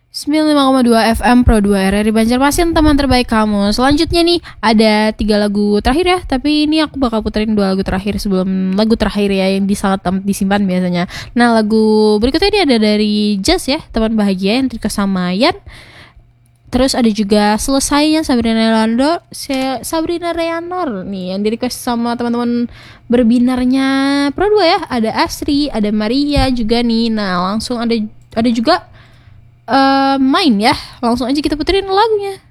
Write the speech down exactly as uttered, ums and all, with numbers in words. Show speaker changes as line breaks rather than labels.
sembilan puluh lima koma dua F M Pro dua R R I Banjarmasin, teman terbaik kamu. Selanjutnya nih ada tiga lagu terakhir ya, tapi ini aku bakal puterin dua lagu terakhir sebelum lagu terakhir ya, yang di sangat amat disimpan biasanya. Nah, lagu berikutnya ini ada dari Jazz ya, Teman Bahagia yang request sama Yan. Terus ada juga Selesainya Sabrina Leandor, Sabrina Reanor nih yang di request sama teman-teman berbinarnya Pro dua ya. Ada Asri, ada Maria juga nih. Nah, langsung ada ada juga Uh, main ya, langsung aja kita puterin lagunya.